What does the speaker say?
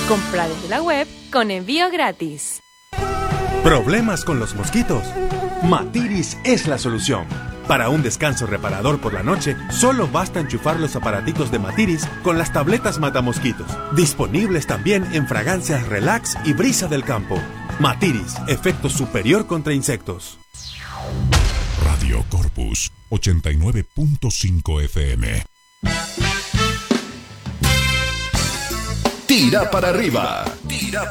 Compra desde la web con envío gratis. ¿Problemas con los mosquitos? Matiris es la solución. Para un descanso reparador por la noche, solo basta enchufar los aparatitos de Matiris con las tabletas matamosquitos. Disponibles también en fragancias Relax y Brisa del Campo. Matiris, efecto superior contra insectos. Radio Corpus 89.5 FM. Tira para arriba. Tira